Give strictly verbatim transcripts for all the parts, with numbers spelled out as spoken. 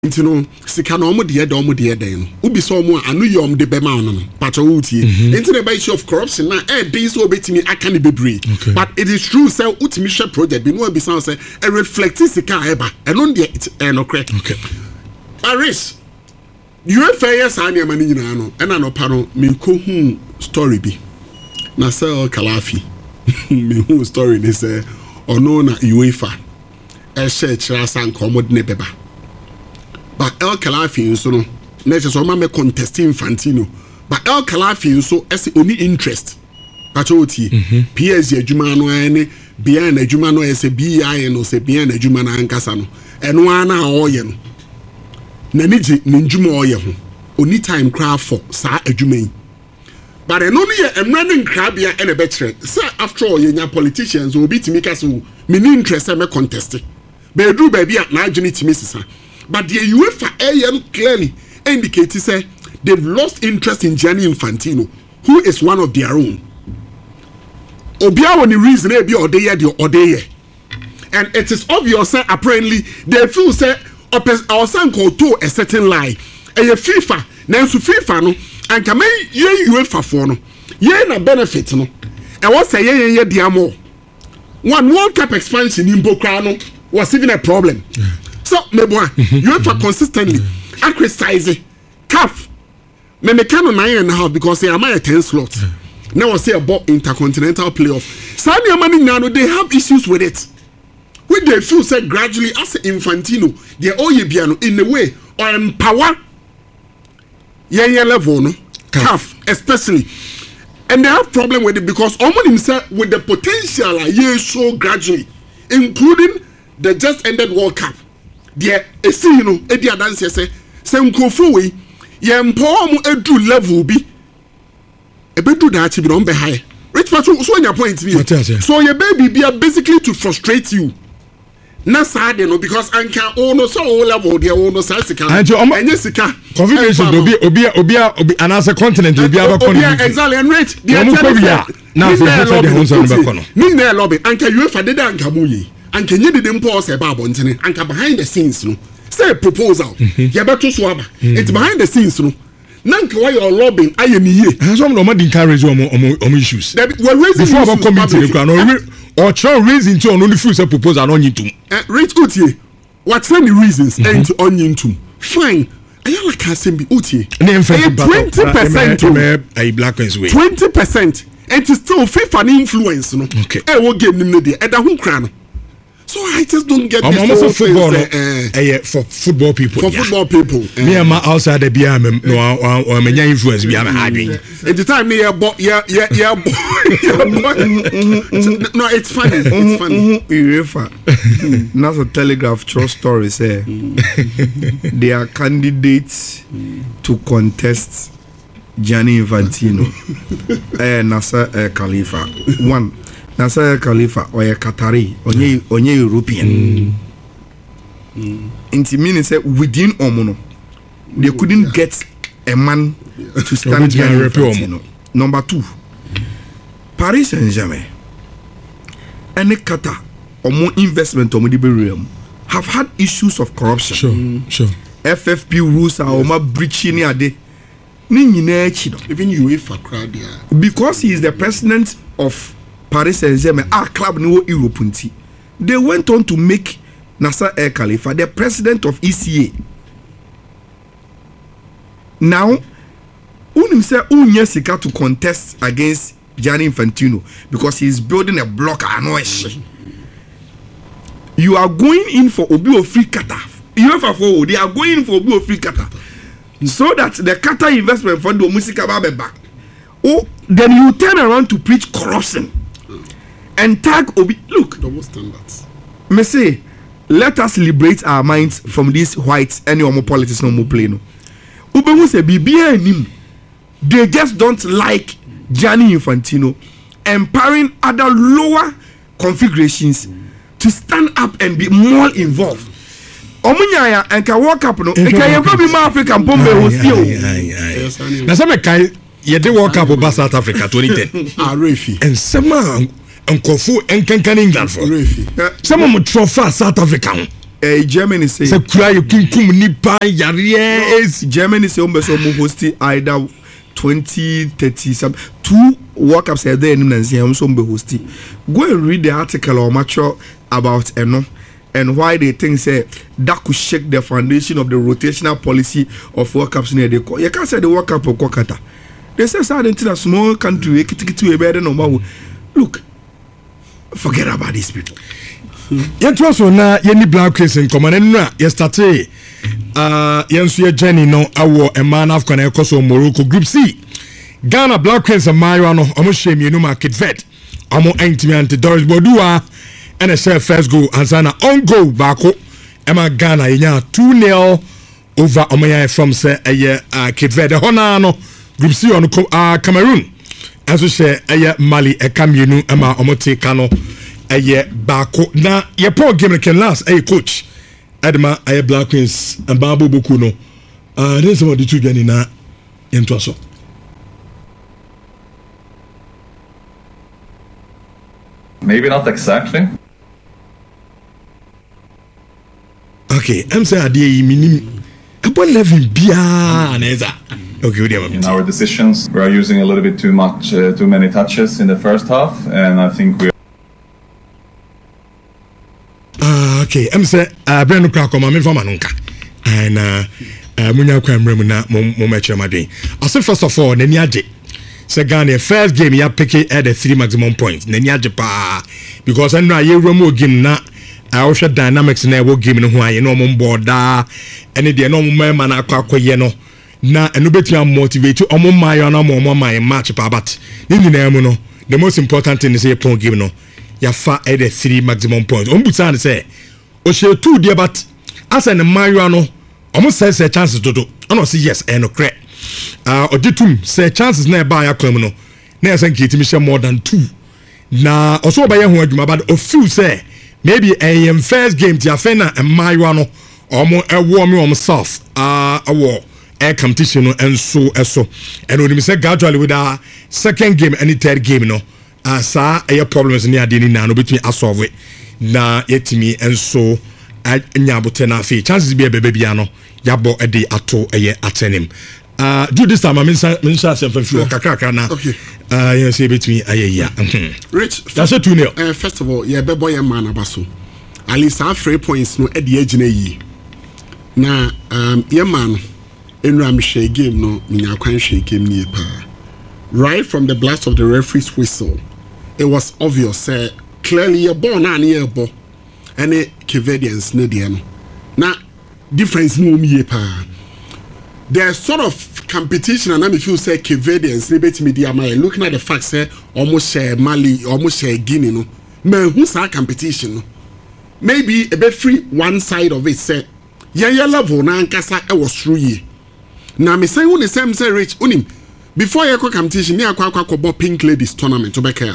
nti no sika no omo de omo de den no ubi so omo anu yom de bema no pacho utie nti na by issue of corruption na e dey so obetimi aka ne bebre but it is true say utimi share project bi no be sound say e reflect sika eba eno de e no correct okay Paris you fair yes anya mani nyina no e na no pa no me ko hu story bi na say Kalafi me hu story ni say ono na UEFA e share chira san komo de ne beba. But El Kalafi so no na so ma me contest Infantino but El Kalafi so as only interest patroti P S G adwuma no ene bia na adwuma no ese B I no se bia na adwuma na ankasa no eno ana oye no na niji ninjuma oye ho oni time cry for sa adwuma yi but eno no ye emra ne nkra bia ene be kire say after all ye nya politicians obi timi ka so me ni interest me contest be edu ba bia na adwene timi sisa. But the UEFA A M clearly indicates say they've lost interest in Gianni Infantino, who is one of their own. Obia woni reason e bi odeye de odeye. And it is obvious say apparently they feel say or sanko to a certain lie. E FIFA, na so FIFA no anka me ye UEFA for no. Ye na benefit no. E what say ye ye dia mo. One World Cup expansion in Bokra no was even a problem. Yeah. So, me boy, you have to consistently criticize C A F. Me me can nine and a half because they are my ten slots. Now I say about intercontinental playoff. Sadia Mani Nano, they have issues with it. When they feel say gradually as Infantino, they all ye biano in a way or empower yeah yeah level no C A F especially. And they have problem with it because Oman himself with the potential like yeah so gradually, including the just ended World Cup. There, a see you know, a dear dancer say, Sam Kofu, Yam Pom edu level be a bit do that to be on behind. Rich person, so your point view. So your baby be basically to frustrate you. Na sad no because I can own so level their own Sassika and Jessica. Configuration will be Obia Obia Obi another continent will be our continent. Exactly and rich. Now for Nina lobby, Anka UEFA did Ankamuyi. And can you didn't pause a bab on Anka behind the scenes no. Say proposal. Yabato Swaba. It's behind the scenes no. Nanka why you're lobbying I am here. And some no man encourage on issues. We're raising before about committee or try raising to only few proposal on you to Rich Utie. What's the reasons and to onion to fine. I like I say be Utie. Twenty percent a black man's way. Twenty percent. And it's still FIFA influence no. Okay. I will give them the at the home crown. So I just don't get I'm this almost football things, uh, uh, uh, for football people. For yeah. football people. Uh, me and my outside the B M no or or many influence be am having. At the time yeah but yeah yeah yeah no it's funny it's funny. UEFA. Not a Telegraph true story say they are candidates to contest Gianni Infantino and Nasser uh, Khalifa. One Nasser Khalifa or a Qatari onye onye European. Mm. Mm. Inti meaning say within Omono they couldn't get a man to stand Gianni Infantino. Number two, Paris Saint-Germain and Qatar omo investment omo di have had issues of corruption. Sure, mm. sure. F F P rules are omo breaching ade. Even UEFA crowd there. Because he is the president of Paris Saint-Germain, our club no Europe. They went on to make Nasser El Khalifa the president of E C A. Now, Unim say Unya Sika to contest against Gianni Infantino because he is building a block. You are going in for Obi Free Qatar. UEFA for they are going in for Obi Free Qatar. So that the Qatar investment fund will musika back. Oh, then you turn around to preach corruption and tag Obi. Look, double standards. Me say, let us liberate our minds from these whites. Any homo politics no more play no. Ubemu say Bibi him. They just don't like Gianni Infantino empowering other lower configurations to stand up and be more involved. Omunya and can walk up no. Can you go be more African bombe still? Na some kai ye dey walk up over South Africa twenty ten. Ah Refi. And some Unkofu and Kankan England for. Refi. Some mo trophy South Africa. uh, Germany say say kura you kinkum nipa yare is Germany say umbe so mo host either twenty thirty some two World Cups there in Nancy so umbe host. Go and read the article or mature about Eno and why they think say that could shake the foundation of the rotational policy of World Cups near the you can't say the World Cup of Kokata. They say something a small country to a better no. Look, forget about these people. Yet was on any black case in common yesterday. Uh, Yansuya Jenny no awo a man of Koso Morocco Group C. Ghana Black Queens and Mariano, almost shame you know market vet. Amo Anti Doris Bodua and a self first goal and Sana on goal Bako. Emma Ghana in two nil over Omaya from say a year uh Kid Vet Honano Group C on uh Cameroon. As we say a Mali a Camunu Emma Omote Kano. Aye bako na ye poor game can last a coach Adama aye Black Queens and Babu Bukuno uh this about the two gani na into so maybe not exactly. Okay, I'm saying ade minim about eleven bia neza. Okay, we in our decisions we are using a little bit too much uh, too many touches in the first half and I think we Uh, okay, I'm say uh brand new crack on my from Manunka. And uh uh munya kwa mremu na mo meche madwen. I say first of all, nani aje. Say Ghana first game ya pick at the three maximum points. Nani aje pa because I know ye romo game na I also dynamics na wo game no ho aye no mo boda ene de no mo ma na akwa akoye no na eno betu am motivate omo mayo na mo mo my match pa but ni nyina mu no the most important thing is say pon game no ya fa at the three maximum points. On buta say o share two there but as an Mario no almost say say chances to do. I say yes and no crack. Uh oditum say chances na ba ya kwam no. Na say nkiti share more than two. Na also ba ye ho adwuma but o feel say maybe a um, first game ti afena and Mario no omo ewo me omo south uh awo air competition no enso eso. And when me say gradually with our second game and the third game no asa uh, aye problems ni ade ni na no betumi asolve it na yetimi enso anya bote na afi chances be bebe bia no yabo e de ato eye atenim uh do this time I mean mean say for few kakaka na okay uh you say betumi aye ya Rich that's a two nil uh, first of all yeah bebo ya man abaso at least our three points no e de agina yi na um ye man enra me share game no nya kwan share game ni pa right from the blast of the referee's whistle it was obvious say uh, clearly a ball na near ball and a Cavadians no dia no na difference no me pa there's sort of competition and I feel say Cavadians liberty media my looking at the fact say almost share Mali almost share Guinea no man who's our competition no maybe a bit free one side of it say yeah yeah level na nkasa e was through ye na me say when the same say Rich unim before your competition near kwa kwa kwa Pink Ladies tournament to back here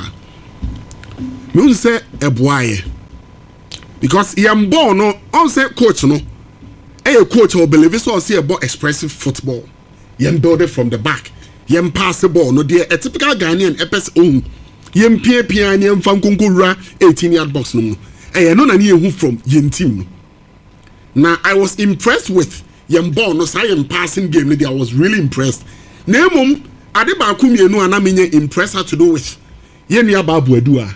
me say a boy because yam ball no on say coach no eh coach will believe so say about expressive football yam build it from the back yam pass the ball no there a typical Ghanaian epes own yam pia pia yam fan kunkura eighteen yard box no eh no na who from yen team no now I was impressed with yam ball no say yam passing game I was really impressed na mum ade ba ku mienu ana menye impress her to do with yen ya babu adua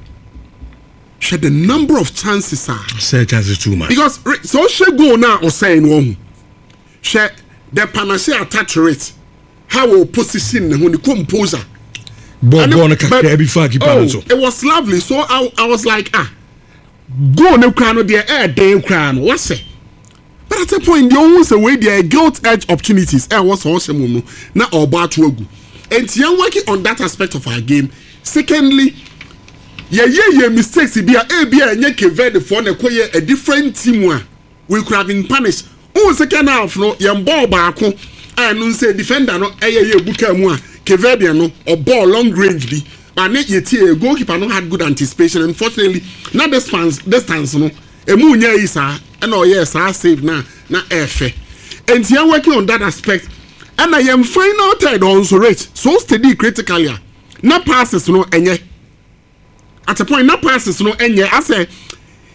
she the number of chances are say chances too much because so she go now or say no she the panacea attach rate how will position when the composer ball no kakra bi fa keeper so it was lovely so I, I was like ah go no kra no there air day kra no what say but at a point the almost away there guilt edge opportunities eh was also no na oba to agu and you working on that aspect of our game secondly yeah yeah yeah mistakes be a be a nye Kevin for na koye a different team one we could have been punished oh second half no yam ball baako and no say defender no eh yeah buka mu a Kevin no or ball long range bi and yet goalkeeper no had good anticipation unfortunately na distance distance no emu nya yi sa and oh yes I save na na efe and you working on that aspect and I am final third on so rate so steady critically na passes no enye at a point na passes no enye I say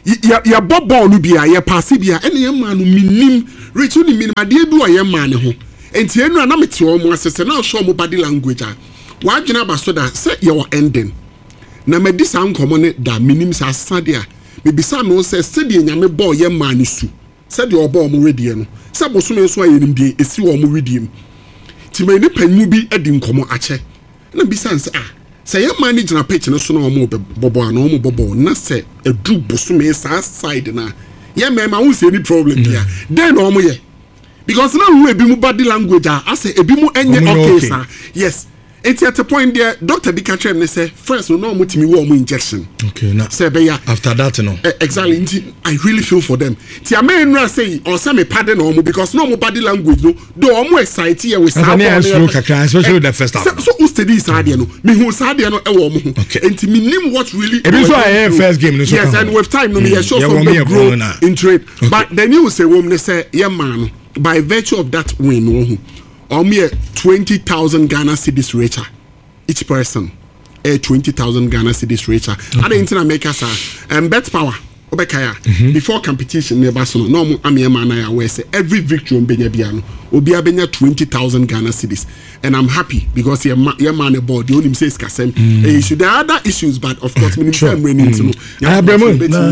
ya ya ball no bia ya pass bia ene ye ma no minim reach ni minim ade bi o ye ma ne ho enti enu ana mete o mo asese na show mo body language a wa dwena ba so da say ye ending na medisa nkomo ne da minim sa asade a me bisa no say say de nyame ball ye ma ne su say de obo mo wedie no say boso me so ayenim de esi wo mo wedie mu ti me ni panmu bi edi nkomo ache na bisa nse ah say ye ma ne gina pitch no so na omo bobo ana omo bobo na say edu boso me sa side na ye me ma won say any problem dia then omo ye because now we be mu body language ah say ebi mu enye okay sir yes it's at a point there doctor be catch him say first no no mutimi wo injection okay now say be ya after that no uh, exactly I really feel for them ti amen no say or say me pardon no because no mo body language no do omo excited here we sound especially the first half so so study sadia no me hu sadia no e wo mo enti me nim what really e be so I first game no so yes and with time no me show from the grow in trade but then you say woman say yeah man by virtue of that win no or me twenty thousand Ghana cedis richer each person a twenty thousand Ghana cedis richer and the internet make us um bet power obekaya before competition never so no mo amema na ya we say every victory on benya bia no obi abenya twenty thousand Ghana cedis and I'm happy because your your man board the only say is kasem e should there are other issues but of course me sure we need to know ya bremo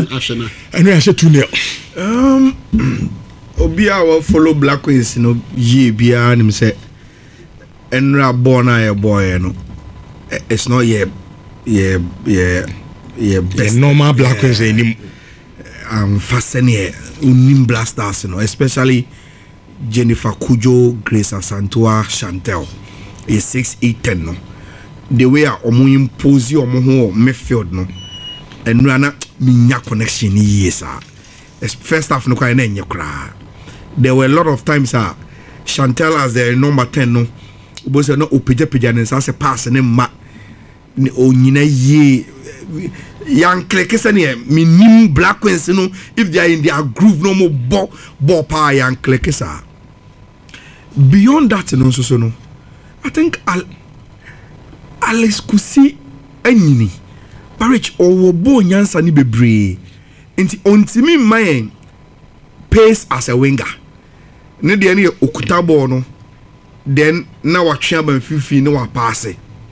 and we two nil um obi a will follow Black Queens no ye bia nim say enra born a boy no it's not yeah yeah yeah yeah best normal Black Queens enim um fascinating unim blasters no especially Jennifer Kujo, Grace Asantua, Chantel is six eight ten no the way omo impose omo ho midfield no enra na minya connection yes ah first half no kwa na enye kra. There were a lot of times uh, Chantel as the number ten no was no opeja peja and as a pass and ma o nyina ye young clickers and minim Black Queens no if they are in their groove no more ball ball power young clickers are beyond that no so so no I think Al Alex Kusi enyini Barrich or bo nyansa ni bebre nti ontimi man pace as a winger ne de ne okuta ball no then na wa twea ban fifi ne wa pass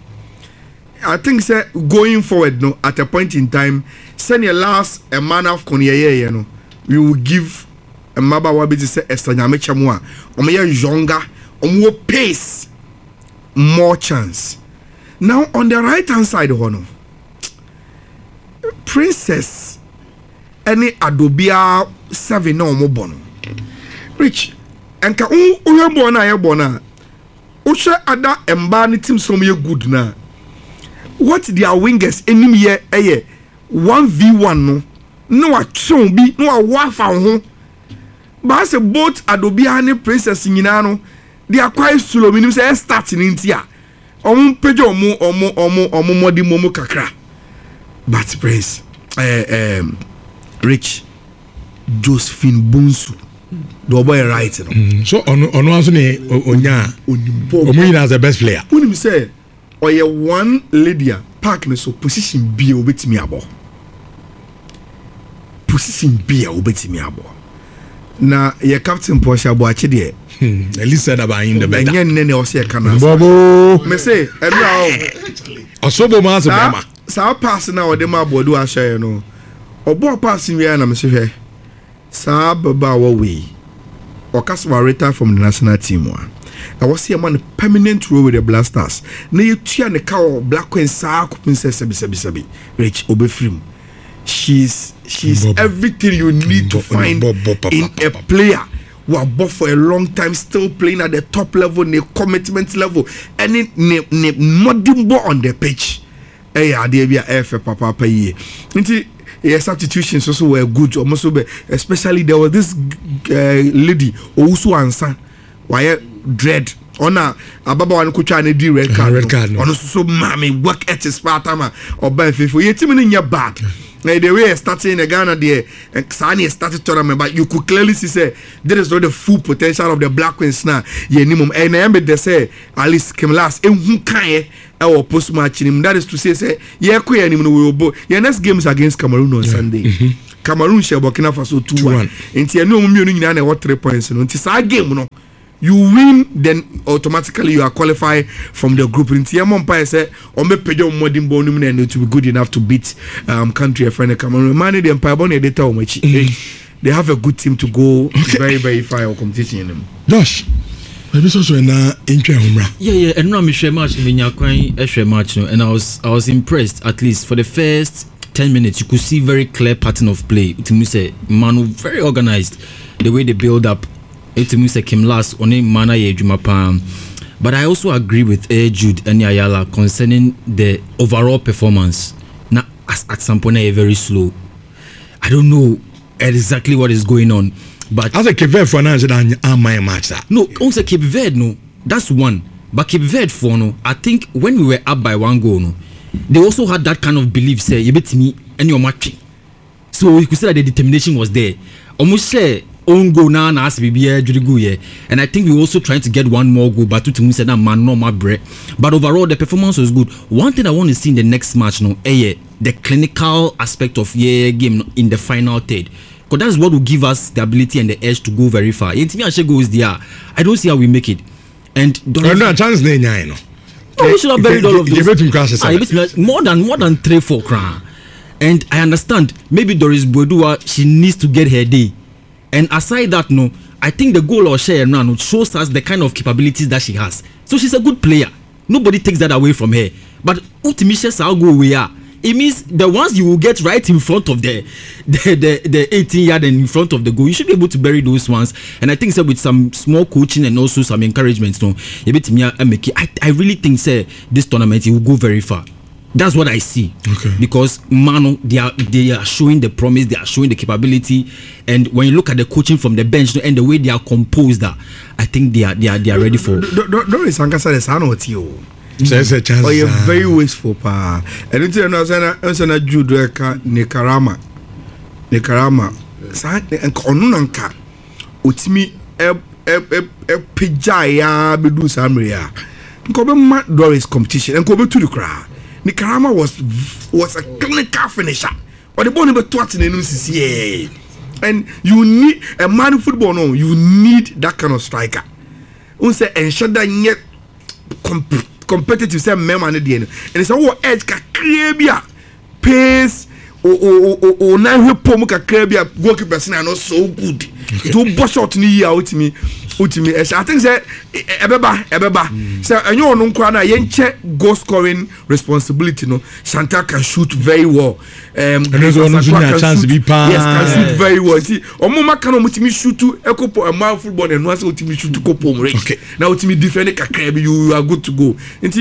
I think say going forward no at a point in time send your last a man of konyeye no we will give a maba wa be say estanyame chamo a o me younger o mo pace more chance now on the right hand side ho no Princess any adobia seven no mo bono rich enka u u bo na ye bo na u hwe ada emba ne team so me good na what their wingers enim ye eye one v one no no a chon bi no a wa fa ho ba se both adobia ne Princess nyina no they are quite slow minim say start ni ntia omo pejo omo omo omo omo modi momo kakra but Prince eh um Rich Josephine Bunsu the boy right no mm. so ono ono aso ne onya omo as the best player when him say oye one lady park me so position B obetimi abo position B obetimi abo na ye captain Porsche abo ache de at least said about in the better enye ne ne o se kana bobo me say enra o osobo ma so mama sa pass na o de ma bodu a share no obo pass we na me hwe sa baba wa we o kaswa retire from the national team wa I was see a man permanent role with the Blasters na you tua ne ka o Black Queen sa kupin se sebi sebi sebi Rich Obefrim she's she's Bob. Everything you need to Bob. Find Bob. Bob. Bob. in a player who are both for a long time still playing at the top level ne commitment level and ne ne modern ball on the pitch eh ya dey be a F papa pa yi nti yes substitutions also were good almost especially there was this uh, lady Owusu Ansa why dread ona ababa wan kutwa na di red card red card no ono so mama work at his part ama oba fefo yetimi nya bad Like the way I started in Ghana there, Sani started tournament, but you could clearly see say there is not the full potential of the Black Queens now. Yeah, minimum. And I am they say at least came last. And who can our post match him? That is to say, say yeah, queer him. We will bo. Your next game is against Cameroon on yeah. Sunday. Mm-hmm. Cameroon shall Burkina Faso two one. And you know me only what three points. No, it's a game. No. You win, then automatically you are qualified from the group. In Tiamon Empire said, "On me pay your modern bonum and to be good enough to beat um country friend Cameroon." Man, the Empire bonnet they tell me they have a good team to go okay. very very far or competition in them. Josh, maybe so so na intre humra. Yeah yeah, and no me share match in Nyakwan e share match no, and I was I was impressed at least for the first ten minutes. You could see very clear pattern of play. To me say, Manu very organized the way they build up. It means Kim last on a manner Jumapam. But I also agree with A. Jude and Ayala concerning the overall performance. Now, at some point, I very slow. I don't know exactly what is going on. But as a Cape Verde for now, I'm my match. No, also Cape Verde, no, that's one. But Cape Verde for no, I think when we were up by one goal, no, they also had that kind of belief, say, you bet me and you're matching. So you could say that the determination was there. Almost say, own goal now na as bibi e and I think we also trying to get one more goal but to me said that man no my bread but overall the performance was good. One thing I want to see in the next match no eh the clinical aspect of yeah game in the final third because that's what will give us the ability and the edge to go very far. If me actually goes there I don't see how we make it and don't no chance na nya no no we should have buried all of those ah, more than more than three four crown and I understand maybe Doris Bodua she needs to get her day. And aside that, no, I think the goal or share now shows us the kind of capabilities that she has. So she's a good player. Nobody takes that away from her. But ultimately, I'll go where it means the ones you will get right in front of the the, the the eighteen yard and in front of the goal, you should be able to bury those ones. And I think so with some small coaching and also some encouragement, no, a bit me I I really think say this tournament it will go very far. That's what I see. Okay. Because Manu, they are they are showing the promise, they are showing the capability, and when you look at the coaching from the bench and the way they are composed, that I think they are they are they are ready for. Don't is Ankasa the son with you. There's a chance. Oh, you're very wasteful, pa. And until now, I'm saying that you do a Nicarama, Nicarama, and Konunanka, Utimi, a a a pijaya, bedu Samria. Kobe Mat Doris competition and Kobe to the crowd. Nicarama was was a clinical finisher. But the ball number twenty in the and you need a man in football. No, you need that kind of striker. Who say ensure that yet competitive say member at the end. And it's our edge ka create pace. O o o o na hwe pom ka create goalkeeper na no so good. To boss out ni ya ultimi ultimi. I think say ebeba ebeba. So enyo no nkwa na yenche goal scoring responsibility no. Chantal can shoot very well. Um and there's one chance be pa. Yes, can shoot very well. See omoma kan omutimi shoot ekopo a football and once ultimi shoot kopo mre. Okay. Now ultimi defend ka create you are good to go.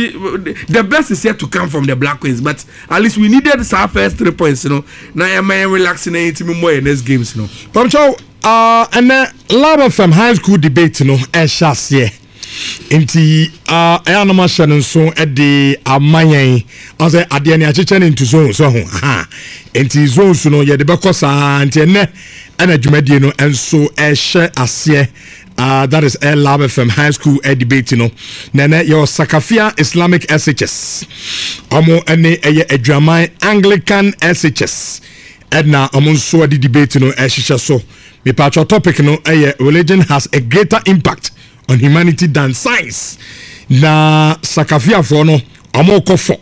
The best is yet to come from the Black Queens, but at least we needed our first three points, you know. Now am I relaxing and more in next games, you know. Pamcho Uh, and then Lava from high school debate, you know, and Shasie. Inti uh animal shannon so at the Amaya as a Adiana chichen into zone so ha inti zone so no ye the Bacosa and and a Jumedino and so a share asie. Uh, that is a Lava from high school a debate, you know. Nene your Sakafia Islamic S H S. Amo ene a drama Anglican S H S. Edna among so the debate, you know, as she so. The patro topic no eh, religion has a greater impact on humanity than science. Na Sakafia for no amo kofo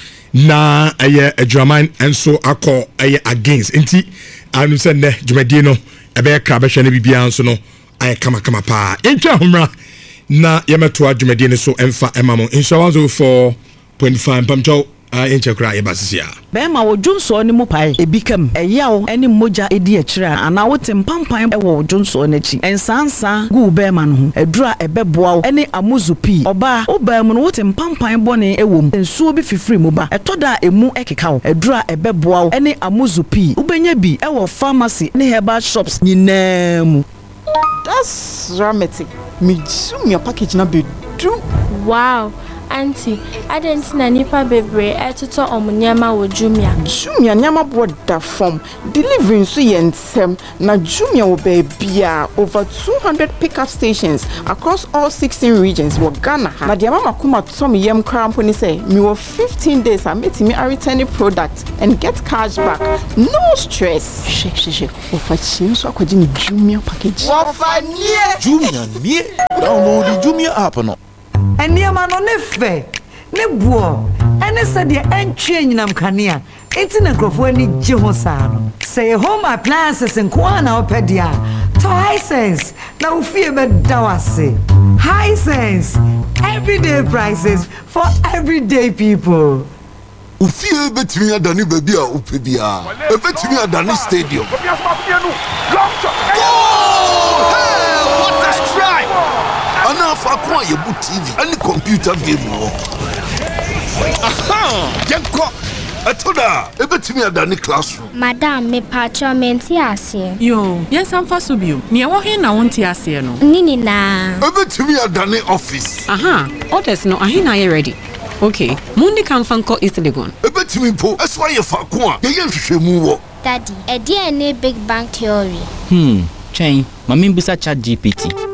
na eh a German and so ako eh against. Inti anu se ne dwumadi no ebe kra be hwe na bibia nso no ay kama kama pa. Entwa homra na yemeto dwumadi ne so emfa emamo. Insurance for point five pamcho a enche kra yebasisia be ma wo dwonso ne mu pai ebikam eyawo ene moja edi akira ana wo tempampan e wo dwonso ne chi ensansa gu be ma no ho edura ebeboa ene amuzupi oba oba mu no wo tempampan bone ewom ensuo bi fifiri mu ba etoda emu ekeka wo edura ebeboa ene amuzupi ubenya bi e wo pharmacy ne herbal shops nyinamu. That's dramatic. Me zoom your package na be do. Wow. auntie, I didn't see nipa bebre etuto omunyama wo Jumia. Jumia nyama boda from delivering so yensem na Jumia wo bebia over two hundred pickup stations across all sixteen regions wo Ghana. Na dia mama kuma to me yem krampo ni say me wo fifteen days I meet me a returning product and get cash back. No stress. She she she. Wo fa chin so akodi ni Jumia package. Wo fa nie. Jumia nie. Download the Jumia app no. Eniama no ne fe. Ne buo. Ene se de entwe nyinam kanea. Enti na krofo ani gye ho saa no. Say home appliances nko na opedia. To Hisense. Na ufie be dawase. Hisense. Everyday prices for everyday people. Ufie betimi adani baby a upebia. E betimi adani stadium. Hey, what a strike! Ana fa kwa ye bu T V any computer game wo. Aha! Yenko atoda e betimi adani classroom. Madam me pacho menti ase. Yo, yes am fa so bio. Me wo he na wonti ase no. Nini na. E betimi adani office. Aha, orders no ahe na ye ready. Okay, Mundi kan fanko East Legon. E betimi po eso ye fa ko a ye nhwehwemu wo. Daddy, e dia ne big bang theory. Hmm, chain, mami busa chat G P T.